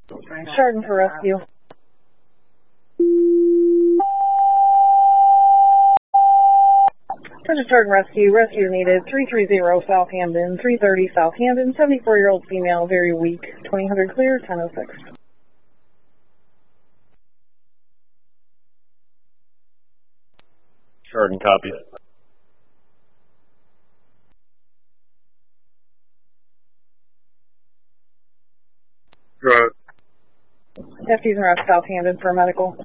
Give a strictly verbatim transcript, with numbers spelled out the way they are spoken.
Chardon for rescue. Attention Chardon Rescue. Rescue needed. three three zero South Hamden, three thirty South Hamden, seventy-four-year-old female, very weak. twenty hundred clear, ten oh six. Chardon, copy. Right. Deputies are at South Hamden for medical.